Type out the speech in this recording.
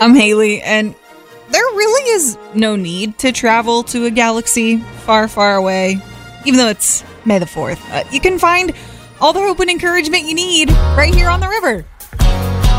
I'm Haley, and there really is no need to travel to a galaxy far, far away, even though it's May the 4th. You can find all the hope and encouragement you need right here on the river.